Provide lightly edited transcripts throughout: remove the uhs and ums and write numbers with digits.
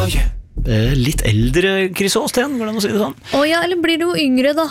litt eldre Chris Åsten, går det an å si det sånn? Ja, eller blir du jo yngre da?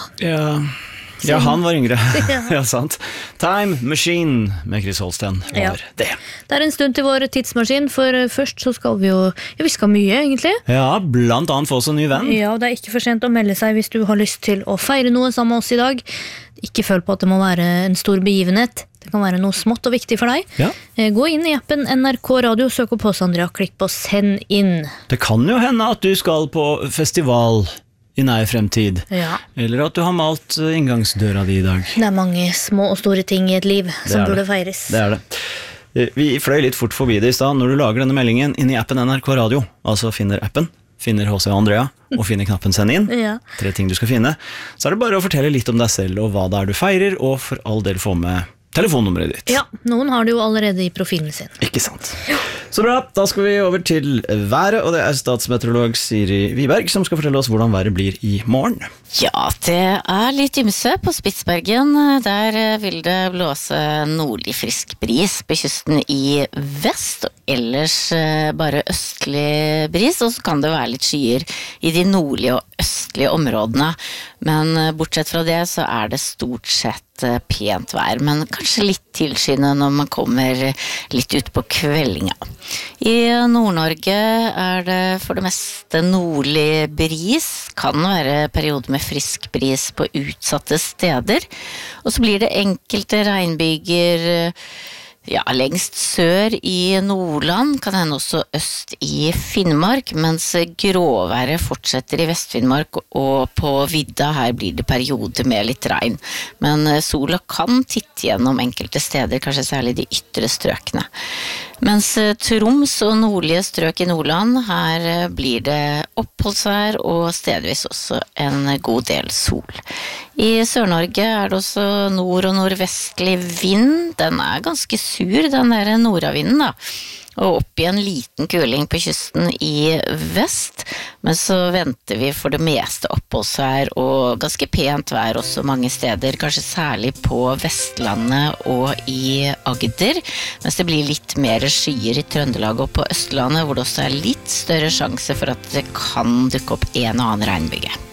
Ja, han var yngre. Ja, sant. Time Machine med Chris Holsten var det. Det en stund til vår tidsmaskin, for først så skal vi jo, vi skal mye egentlig. Ja, blant annet få oss en ny venn. Ja, og det ikke for sent å melde seg hvis du har lyst til å feire noe sammen med oss i dag. Ikke føl på at det må være en stor begivenhet. Det kan være noe smått og viktig for deg. Ja. Gå inn i appen NRK Radio, søk opp hos Andrea, klikk på send inn. Det kan jo hende at du skal på festival i nær fremtid. Ja. Eller at du har malt inngangsdøra di i dag. Det mange små og store ting i et liv som burde feires. Det det. Vi fløy litt fort forbi det i sted. Når du lager denne meldingen inn i appen NRK Radio, altså finner appen, finner H.C. Andrea og finner knappen send inn, 3 ting du skal finne, så det bare å fortelle litt om deg selv og hva det du feirer, og for all del få med telefonnummeret ditt. Ja, noen har det jo allerede i profilen sin. Ikke sant. Så bra, da skal vi over til været, og det statsmeteorolog Siri Wiberg som skal fortelle oss hvordan været blir i morgen. Ja, det litt ymse på Spitsbergen. Der vil det blåse nordlig frisk bris på kysten i vest, og ellers bare østlig bris, og så kan det være litt skyer i de nordlige og østlige områdene. Men bortsett fra det så det stort sett pent vær, men kanskje litt tilskyende når man kommer litt ut på kveldinga. I Nord-Norge det for det meste nordlig bris, kan være perioder med frisk bris på utsatte steder, og så blir det enkelte regnbyger lengst sør i Nordland, kan hende også øst i Finnmark, mens gråværet fortsetter i Vest-Finnmark, og på vidda her blir det perioder med litt regn. Men sola kan titte gjennom enkelte steder, kanskje særlig de ytre strøkene. Mens Troms og nordlige strøk i Nordland, her blir det oppholdsvær og stedvis også en god del sol. I Sør-Norge det også nord- og nordvestlig vind. Den ganske sur, den der nordavinden da. Og opp i en liten kuling på kysten i vest, men så venter vi for det meste oppholdsvær og ganske pent vær også mange steder, kanskje særlig på Vestlandet og i Agder, mens det blir litt mer skyer i Trøndelag og på Østlandet, hvor det også litt større sjanse for at det kan dukke opp en og annen regnbyge.